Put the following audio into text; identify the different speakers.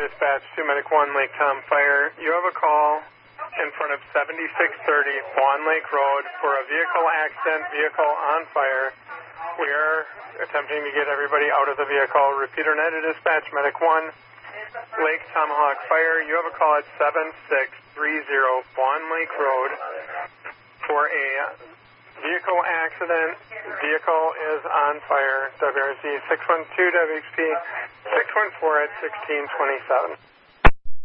Speaker 1: Dispatch to Medic 1, Lake Tom Fire. You have a call in front of 7630 Fawn Lake Road for a vehicle accident, vehicle on fire. We are attempting to get everybody out of the vehicle. Repeater United Dispatch, Medic 1, Lake Tomahawk Fire. You have a call at 7630 Fawn Lake Road for a vehicle accident. Vehicle is on fire. WRC 612 WXP 614 at 1627.